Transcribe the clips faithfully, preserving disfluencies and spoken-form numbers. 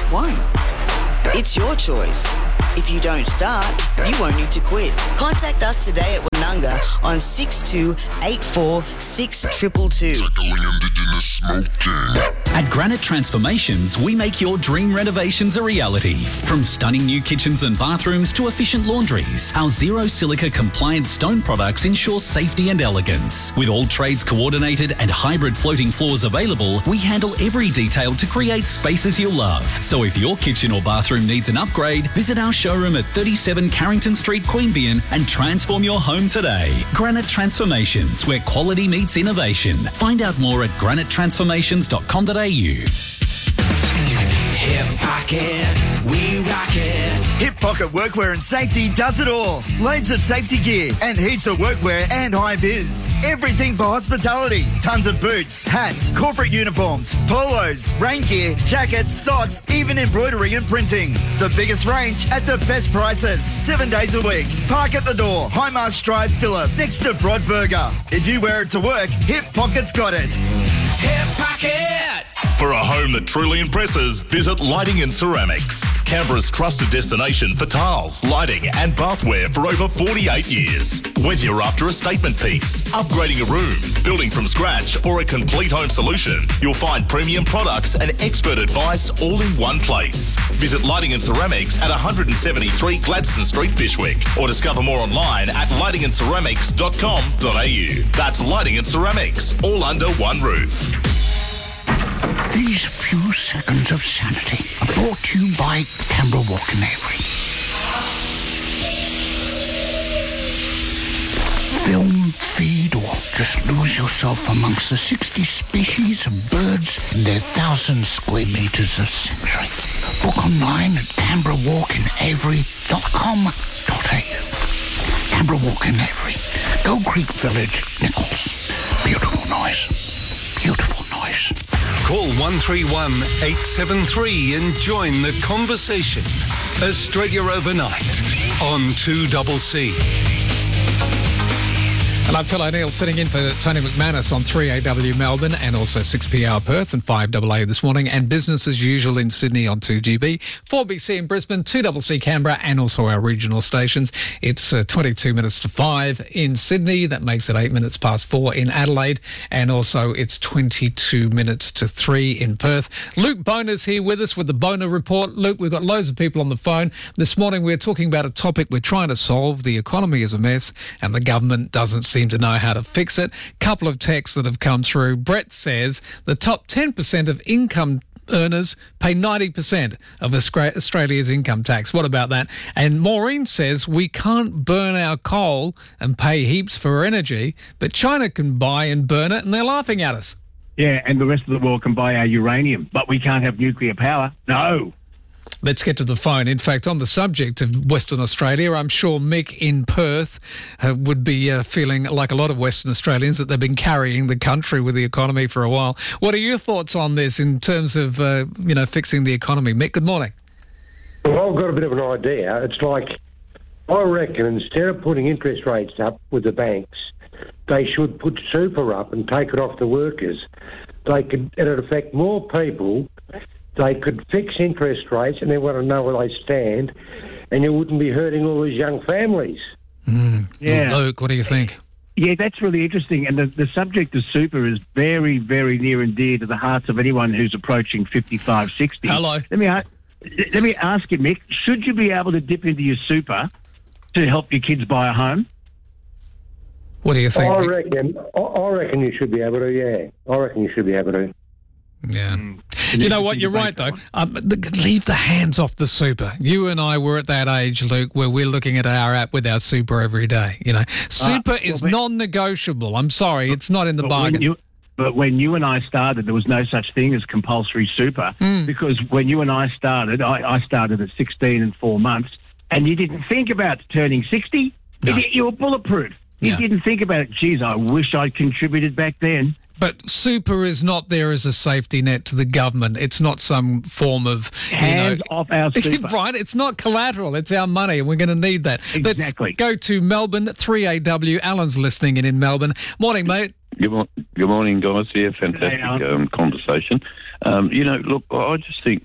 won't. It's your choice. If you don't start, you won't need to quit. Contact us today at Woonunga on six two eight four six two two two. Tackling Indigenous smoking. At Granite Transformations, we make your dream renovations a reality. From stunning new kitchens and bathrooms to efficient laundries, our zero silica compliant stone products ensure safety and elegance. With all trades coordinated and hybrid floating floors available, we handle every detail to create spaces you'll love. So if your kitchen or bathroom needs an upgrade, visit our showroom at thirty-seven Carrington Street, Queanbeyan, and transform your home today. Granite Transformations, where quality meets innovation. Find out more at granite transformations dot com dot a u. Hip Pocket, we rock it. Hip Pocket Workwear and Safety does it all. Loads of safety gear and heaps of workwear and high vis. Everything for hospitality. Tons of boots, hats, corporate uniforms, polos, rain gear, jackets, socks, even embroidery and printing. The biggest range at the best prices. Seven days a week. Park at the door. Highmast Drive, Phillip, next to Broadburger. If you wear it to work, Hip Pocket's got it. Hip Pocket. For a home that truly impresses, visit Lighting and Ceramics. Canberra's trusted destination for tiles, lighting and bathware for over forty-eight years. Whether you're after a statement piece, upgrading a room, building from scratch or a complete home solution, you'll find premium products and expert advice all in one place. Visit Lighting and Ceramics at one seventy-three Gladstone Street, Fyshwick, or discover more online at lighting and ceramics dot com dot a u. That's Lighting and Ceramics, all under one roof. These few seconds of sanity are brought to you by Canberra Walk in Avery. Film, feed, or just lose yourself amongst the sixty species of birds in their thousand square metres of sanctuary. Book online at canberra walk in avery dot com dot a u. Canberra Walk in Avery, Gold Creek Village, Nichols. Beautiful noise. Beautiful noise. Call one three one, eight seven three and join the conversation. Australia Overnight on two C C. And I'm Phil O'Neill sitting in for Tony McManus on three A W Melbourne and also six P R Perth and five A A this morning, and business as usual in Sydney on two G B, four B C in Brisbane, two C C Canberra, and also our regional stations. It's uh, twenty-two minutes to five in Sydney. That makes it eight minutes past four in Adelaide, and also it's twenty-two minutes to three in Perth. Luke Boner's here with us with the Boner Report. Luke, we've got loads of people on the phone. This morning we're talking about a topic we're trying to solve. The economy is a mess and the government doesn't seem to know how to fix it. Couple of texts that have come through. Brett says the top ten percent of income earners pay ninety percent of Australia's income tax. What about that? And Maureen says we can't burn our coal and pay heaps for energy, but China can buy and burn it and they're laughing at us. Yeah, and the rest of the world can buy our uranium, but we can't have nuclear power. No. Let's get to the phone. In fact, on the subject of Western Australia, I'm sure Mick in Perth uh, would be uh, feeling like a lot of Western Australians that they've been carrying the country with the economy for a while. What are your thoughts on this in terms of, uh, you know, fixing the economy? Mick, good morning. Well, I've got a bit of an idea. It's like, I reckon instead of putting interest rates up with the banks, they should put super up and take it off the workers. They could, it'd affect more people. They could fix interest rates and they want to know where they stand, and you wouldn't be hurting all these young families. Mm. Yeah. Luke, what do you think? Yeah, that's really interesting. And the, the subject of super is very, very near and dear to the hearts of anyone who's approaching fifty-five, sixty. Hello. Let me, ask, let me ask you, Mick, should you be able to dip into your super to help your kids buy a home? What do you think? I Mick? reckon, I, I reckon you should be able to, yeah. I reckon you should be able to. Yeah. You know what? You're right, though. Um, the, leave the hands off the super. You and I were at that age, Luke, where we're looking at our app with our super every day. You know, super uh, well, is but, non-negotiable. I'm sorry, it's not in the bargain. When you, but when you and I started, there was no such thing as compulsory super mm. because when you and I started, I, I started at sixteen and four months, and you didn't think about turning sixty. No. You, you were bulletproof. You yeah. didn't think about it. Geez, I wish I'd contributed back then. But super is not there as a safety net to the government. It's not some form of, you Hands know... off our super. Right, it's not collateral. It's our money, and we're going to need that. Exactly. Let's go to Melbourne, three A W. Alan's listening in in Melbourne. Morning, mate. Good, mo- good morning, guys. Yeah, fantastic hey, um, conversation. Um, you know, look, I just think,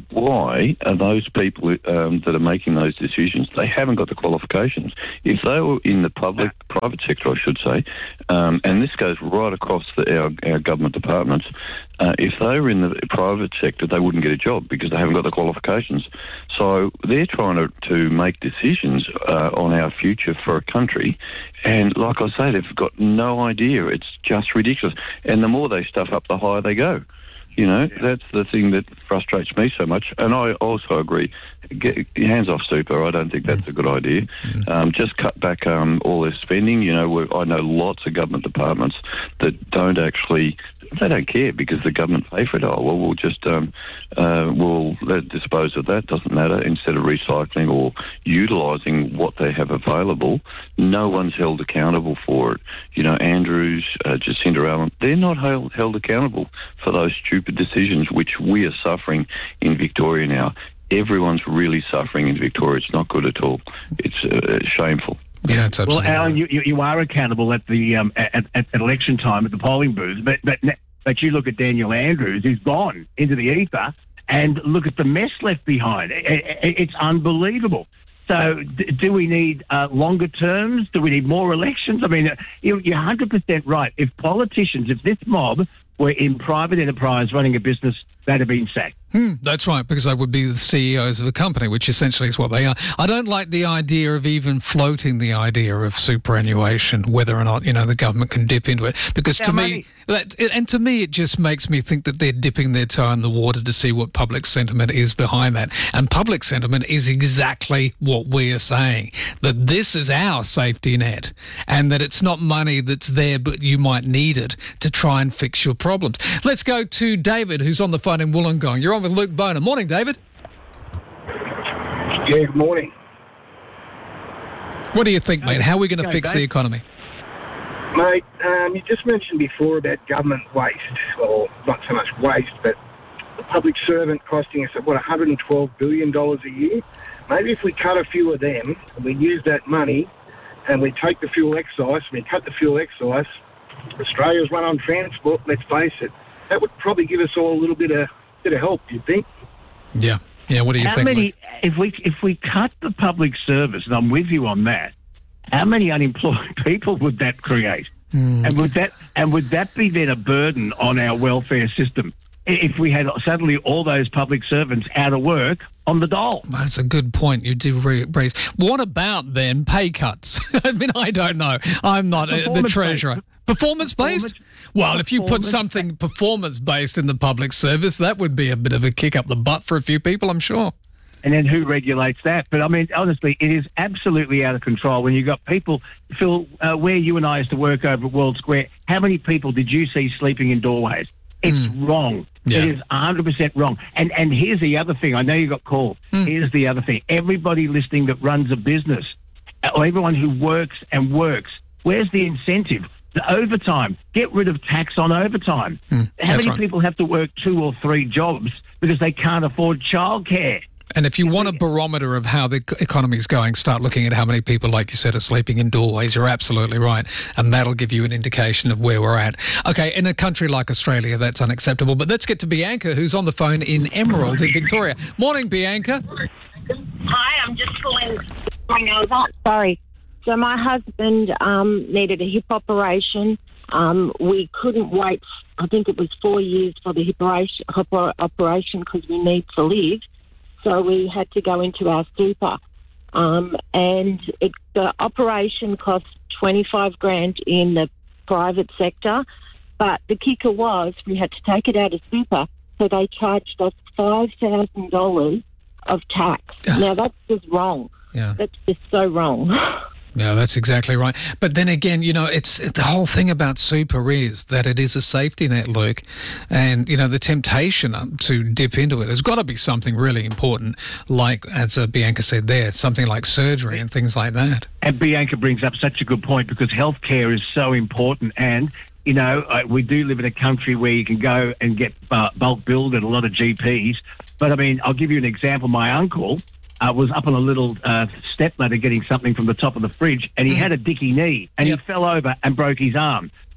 why are those people um, that are making those decisions, they haven't got the qualifications. If they were in the public, private sector, I should say, um, and this goes right across the, our, our government departments, uh, if they were in the private sector, they wouldn't get a job because they haven't got the qualifications. So they're trying to, to make decisions uh, on our future for a country, and like I say, they've got no idea. It's just ridiculous. And the more they stuff up, the higher they go. You know, that's the thing that frustrates me so much. And I also agree, get hands off super. I don't think that's a good idea. Um, just cut back um, all their spending. You know, I know lots of government departments that don't actually, they don't care because the government pay for it. Oh, well, we'll just, um, uh, we'll let dispose of that. Doesn't matter. Instead of recycling or utilising what they have available, no one's held accountable for it. You know, Andrews, uh, Jacinda Allen, they're not held, held accountable for those stupid decisions which we are suffering in Victoria now. Everyone's really suffering in Victoria. It's not good at all. It's uh, shameful. Yeah, it's absolutely. Well, Alan, you, you you are accountable at the um, at, at election time at the polling booth, but but but you look at Daniel Andrews, who's gone into the ether, and look at the mess left behind. It, it, it's unbelievable. So, d- do we need uh, longer terms? Do we need more elections? I mean, you're one hundred percent right. If politicians, if this mob were in private enterprise running a business, they'd have been sacked. Hmm, that's right, because they would be the C E Os of a company, which essentially is what they are. I don't like the idea of even floating the idea of superannuation, whether or not, you know, the government can dip into it. Because to me, that, and to me, it just makes me think that they're dipping their toe in the water to see what public sentiment is behind that. And public sentiment is exactly what we are saying, that this is our safety net and that it's not money that's there, but you might need it to try and fix your problems. Let's go to David, who's on the phone in Wollongong. You're on with Luke Boner. Morning, David. Yeah, good morning. What do you think, mate? How are we going to fix the economy? Mate, um, you just mentioned before about government waste, or not so much waste, but the public servant costing us, what, one hundred twelve billion dollars a year? Maybe if we cut a few of them, and we use that money, and we take the fuel excise, and we cut the fuel excise, Australia's run on transport, let's face it, that would probably give us all a little bit of bit of help, do you think? Yeah. Yeah, what do you how think? Many, Luke? if we if we cut the public service, and I'm with you on that, how many unemployed people would that create? Mm. And would that and would that be then a burden on our welfare system if we had suddenly all those public servants out of work on the dole? That's a good point you do raise. What about then pay cuts? I mean, I don't know. I'm not uh, the treasurer. Performance-based? Performance, well, if you put something performance-based in the public service, that would be a bit of a kick up the butt for a few people, I'm sure. And then who regulates that? But, I mean, honestly, it is absolutely out of control when you've got people, Phil, uh, where you and I used to work over at World Square, how many people did you see sleeping in doorways? It's mm. wrong. Yeah. It is one hundred percent wrong. And and here's the other thing. I know you got called. Mm. Here's the other thing. Everybody listening that runs a business, or everyone who works and works, where's the incentive? The overtime. Get rid of tax on overtime. Mm, How many right. people have to work two or three jobs because they can't afford childcare? And if you want a barometer of how the economy is going, start looking at how many people, like you said, are sleeping in doorways. You're absolutely right. And that'll give you an indication of where we're at. Okay, in a country like Australia, that's unacceptable. But let's get to Bianca, who's on the phone in Emerald in Victoria. Morning, Bianca. Hi, I'm just calling. I was on. Sorry. So my husband um, needed a hip operation. Um, we couldn't wait, I think it was four years for the hip operation because we need to live. So we had to go into our super. Um, and it, the operation cost twenty-five grand in the private sector. But the kicker was we had to take it out of super. So they charged us five thousand dollars of tax. Now, that's just wrong. Yeah. That's just so wrong. Yeah, that's exactly right. But then again, you know, it's the whole thing about super is that it is a safety net, Luke. And, you know, the temptation to dip into it has got to be something really important, like, as uh, Bianca said there, something like surgery and things like that. And Bianca brings up such a good point because healthcare is so important. And, you know, uh, we do live in a country where you can go and get uh, bulk billed at a lot of G Ps. But, I mean, I'll give you an example. My uncle Uh, was up on a little uh, step ladder getting something from the top of the fridge, and he mm. had a dicky knee, and yep. he fell over and broke his arm.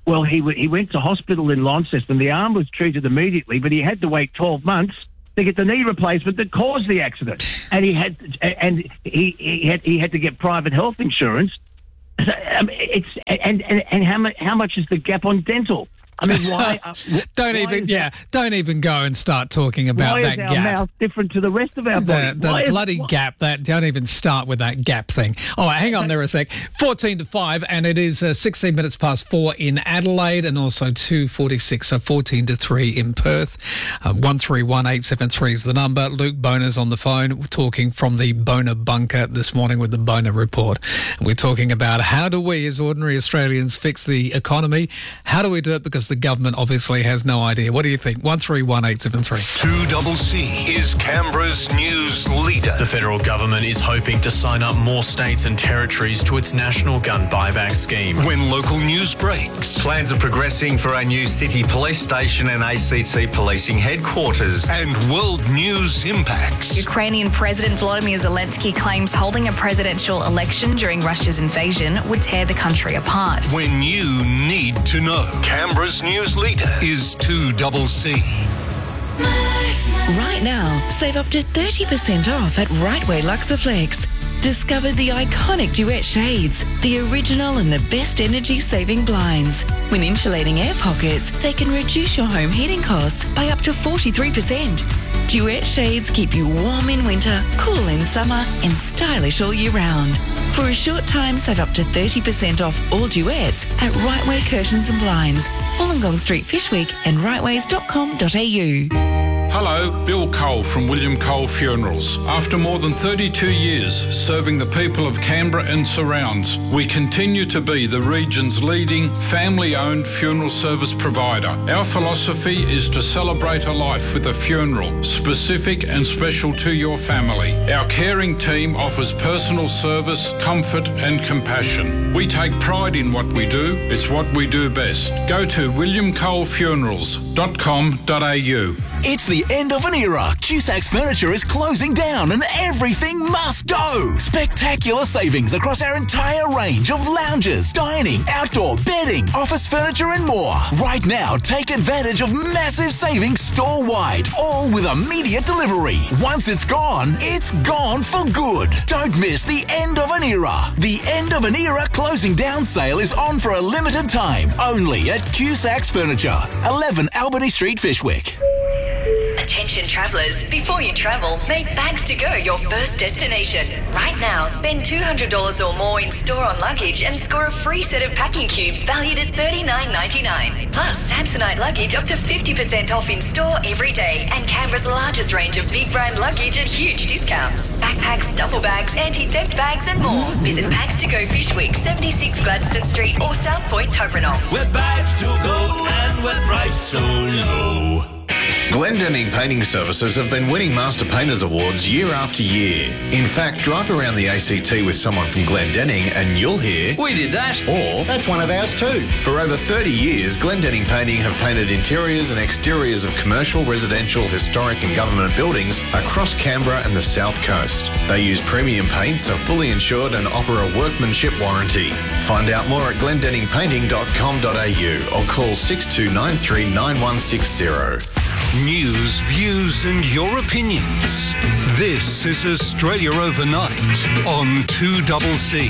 Well, he w- he went to hospital in Launceston. The arm was treated immediately, but he had to wait twelve months to get the knee replacement that caused the accident, and he had and he he had he had to get private health insurance. So, um, it's and and and how much how much is the gap on dental? I mean, why? Uh, don't why even, is yeah, don't even go and start talking about why that is our gap. mouth different to the rest of our body? The, the Why is- bloody why- gap. That don't even start with that gap thing. All right, hang on there a sec. Fourteen to five, and it is uh, sixteen minutes past four in Adelaide, and also two forty-six, so fourteen to three in Perth. Uh, one three one eight seven three is the number. Luke Boner's on the phone. We're talking from the Boner bunker this morning with the Boner report. And we're talking about how do we, as ordinary Australians, fix the economy? How do we do it? Because the government obviously has no idea. What do you think? one three one eight seven three. two C C is Canberra's news leader. The federal government is hoping to sign up more states and territories to its national gun buyback scheme. When local news breaks. Plans are progressing for a new city police station and A C T policing headquarters. And world news impacts. Ukrainian President Volodymyr Zelensky claims holding a presidential election during Russia's invasion would tear the country apart. When you need to know. Canberra's news leader is two C C. Right now, save up to thirty percent off at Rightway Luxaflex. Discover the iconic Duet shades, the original and the best energy-saving blinds. When insulating air pockets, they can reduce your home heating costs by up to forty-three percent. Duet shades keep you warm in winter, cool in summer, and stylish all year round. For a short time, save up to thirty percent off all Duets at Rightway Curtains and Blinds, Wollongong Street, Fishwick, and rightways dot com dot a u. Hello, Bill Cole from William Cole Funerals. After more than thirty-two years serving the people of Canberra and surrounds, we continue to be the region's leading family-owned funeral service provider. Our philosophy is to celebrate a life with a funeral, specific and special to your family. Our caring team offers personal service, comfort and compassion. We take pride in what we do. It's what we do best. Go to william cole funerals dot com dot a u. It's the end of an era. Cusac's Furniture is closing down and everything must go. Spectacular savings across our entire range of lounges, dining, outdoor, bedding, office furniture and more. Right now, take advantage of massive savings store-wide, all with immediate delivery. Once it's gone, it's gone for good. Don't miss the end of an era. The end of an era closing down sale is on for a limited time, only at Cusac's Furniture, eleven Albany Street, Fishwick. Attention travellers, before you travel, make Bags to Go your first destination. Right now, spend two hundred dollars or more in store on luggage and score a free set of packing cubes valued at thirty-nine ninety-nine. Plus, Samsonite luggage up to fifty percent off in store every day, and Canberra's largest range of big brand luggage at huge discounts. Backpacks, duffel bags, anti-theft bags and more. Visit Bags to Go Fishwick, seventy-six Gladstone Street or South Point Toblerone. We're Bags to Go and we're priced so low. Glendenning Painting Services have been winning Master Painters Awards year after year. In fact, drive around the A C T with someone from Glendenning and you'll hear, "We did that," or "That's one of ours too." For over thirty years, Glendenning Painting have painted interiors and exteriors of commercial, residential, historic and government buildings across Canberra and the South Coast. They use premium paints, are fully insured and offer a workmanship warranty. Find out more at glendenning painting dot com dot a u or call six two nine three nine one six zero. News, views and your opinions. This is Australia Overnight on two C C.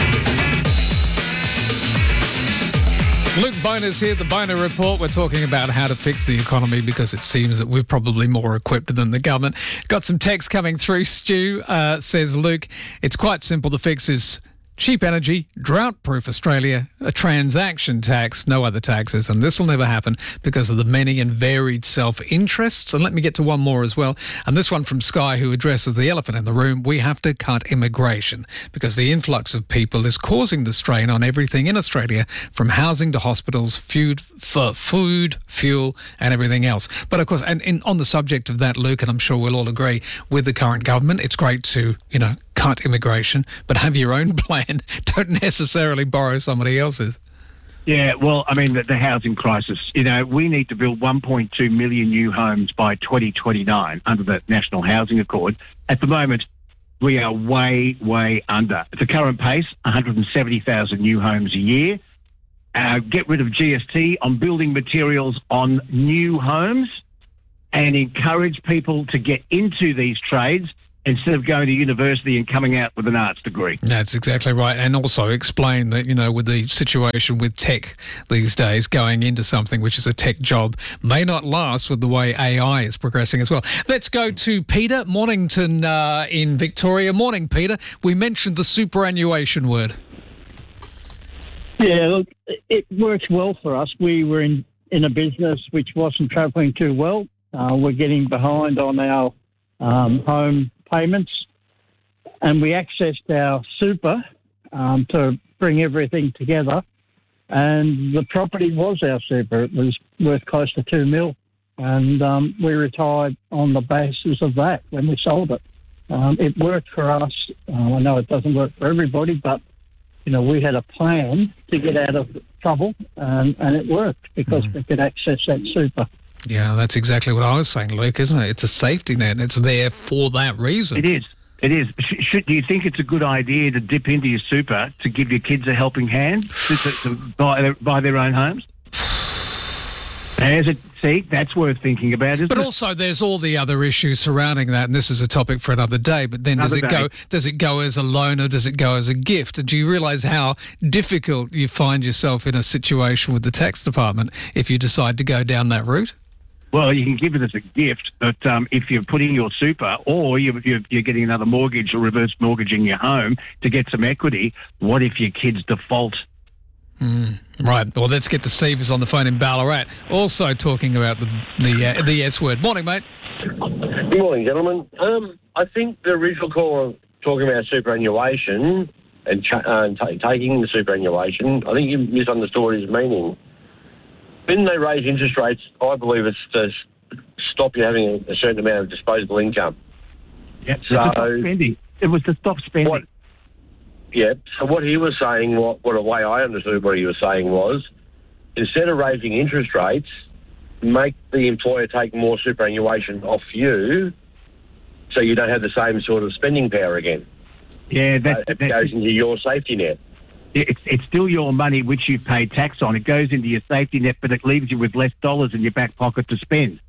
Luke Boner's here, the Boner Report. We're talking about how to fix the economy because it seems that we're probably more equipped than the government. Got some text coming through. Stu uh, says, Luke, it's quite simple. The fix is cheap energy, drought-proof Australia, a transaction tax, no other taxes, and this will never happen because of the many and varied self-interests. And let me get to one more as well, and this one from Sky, who addresses the elephant in the room. We have to cut immigration because the influx of people is causing the strain on everything in Australia, from housing to hospitals, food, for food, fuel, and everything else. But of course, and in, on the subject of that, Luke, and I'm sure we'll all agree with the current government, it's great to, you know, cut immigration, but have your own plan. Don't necessarily borrow somebody else's. Yeah, well, I mean, the, the housing crisis, you know, we need to build one point two million new homes by twenty twenty-nine under the National Housing Accord. At the moment, we are way, way under. At the current pace, one hundred seventy thousand new homes a year. uh, get rid of G S T on building materials on new homes and encourage people to get into these trades instead of going to university and coming out with an arts degree. That's exactly right. And also explain that, you know, with the situation with tech these days, going into something which is a tech job may not last with the way A I is progressing as well. Let's go to Peter, Mornington uh, in Victoria. Morning, Peter. We mentioned the superannuation word. Yeah, look, it works well for us. We were in, in a business which wasn't travelling too well. Uh, we're getting behind on our um, home payments, and we accessed our super um, to bring everything together, and the property was our super. It was worth close to two mil, and um, we retired on the basis of that when we sold it. Um, it worked for us. Uh, I know it doesn't work for everybody, but you know, we had a plan to get out of trouble, and, and it worked because mm. we could access that super. Yeah, that's exactly what I was saying, Luke, isn't it? It's a safety net. It's there for that reason. It is. It is. Sh- should, do you think it's a good idea to dip into your super to give your kids a helping hand to, to, to buy, their, buy their own homes? As it, see, that's worth thinking about, isn't but it? But also there's all the other issues surrounding that, and this is a topic for another day, but then Another does it day. go does it go as a loan or does it go as a gift? Do you realise how difficult you find yourself in a situation with the tax department if you decide to go down that route? Well, you can give it as a gift, but um, if you're putting your super or you're, you're, you're getting another mortgage or reverse mortgaging your home to get some equity, what if your kids default? Mm, right. Well, let's get to Steve, who's on the phone in Ballarat, also talking about the the, uh, the S word. Morning, mate. Good morning, gentlemen. Um, I think the original call talking about superannuation and, ch- uh, and t- taking the superannuation, I think you misunderstood his meaning. When they raise interest rates, I believe it's to s- stop you having a, a certain amount of disposable income. Yeah, so, to stop spending. It was to stop spending. What, yeah, so what he was saying, what, what a way I understood what he was saying was, instead of raising interest rates, make the employer take more superannuation off you so you don't have the same sort of spending power again. Yeah, that, uh, it that goes into your safety net. It's, it's still your money which you've paid tax on. It goes into your safety net, but it leaves you with less dollars in your back pocket to spend.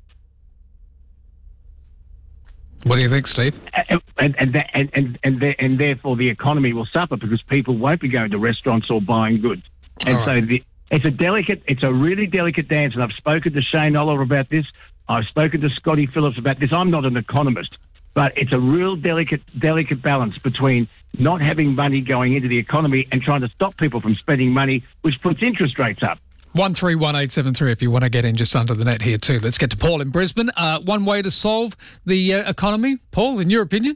What do you think, Steve? And and and that, and, and, and, the, and therefore the economy will suffer because people won't be going to restaurants or buying goods. And All so right. the, it's a delicate, it's a really delicate dance. And I've spoken to Shane Oliver about this. I've spoken to Scotty Phillips about this. I'm not an economist, but it's a real delicate, delicate balance between not having money going into the economy and trying to stop people from spending money, which puts interest rates up. one three one eight seven three if you want to get in just under the net here too. Let's get to Paul in Brisbane. Uh, one way to solve the uh, economy, Paul, in your opinion?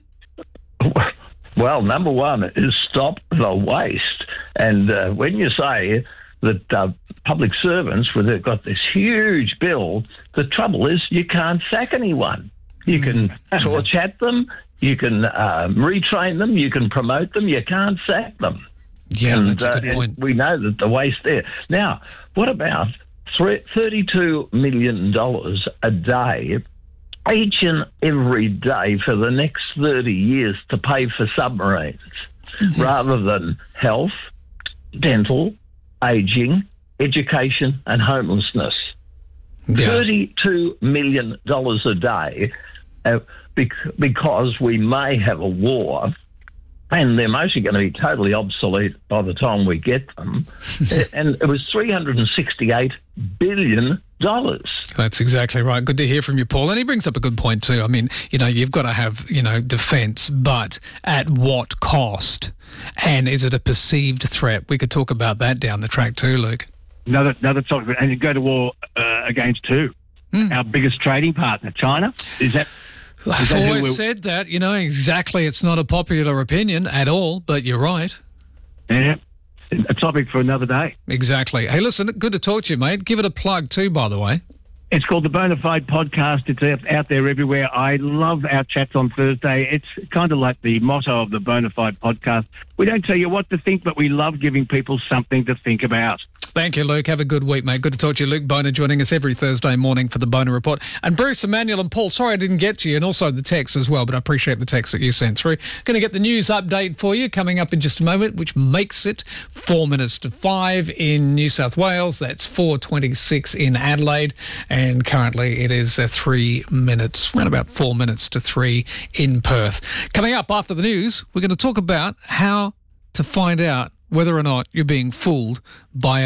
Well, number one is stop the waste. And uh, when you say that uh, public servants, where they've got this huge bill, the trouble is you can't sack anyone. You can torch at them, you can um, retrain them, you can promote them, you can't sack them. Yeah, and, that's a good uh, point. and we know that the waste there. Now, what about thirty-two million dollars a day, each and every day for the next thirty years to pay for submarines, mm-hmm. rather than health, dental, ageing, education and homelessness? Yeah. thirty-two million dollars a day uh, bec- because we may have a war and they're mostly going to be totally obsolete by the time we get them. And it was three hundred sixty-eight billion dollars. That's exactly right. Good to hear from you, Paul. And he brings up a good point too. I mean, you know, you've got to have, you know, defence, but at what cost? And is it a perceived threat? We could talk about that down the track too, Luke. Another another topic, and you go to war uh, against who? Mm. Our biggest trading partner, China. Is that? Is I've that who always we're- said that, you know, exactly. It's not a popular opinion at all, but you're right. Yeah, a topic for another day. Exactly. Hey, listen, good to talk to you, mate. Give it a plug too, by the way. It's called the Bonafide Podcast. It's out, out there everywhere. I love our chats on Thursday. It's kind of like the motto of the Bonafide Podcast. We don't tell you what to think, but we love giving people something to think about. Thank you, Luke. Have a good week, mate. Good to talk to you. Luke Boner joining us every Thursday morning for the Boner Report. And Bruce, Emmanuel and Paul, sorry I didn't get to you, and also the text as well, but I appreciate the text that you sent through. Going to get the news update for you coming up in just a moment, which makes it four minutes to five in New South Wales. That's four twenty-six in Adelaide. And currently it is uh, three minutes, around about four minutes to three in Perth. Coming up after the news, we're going to talk about how to find out whether or not you're being fooled by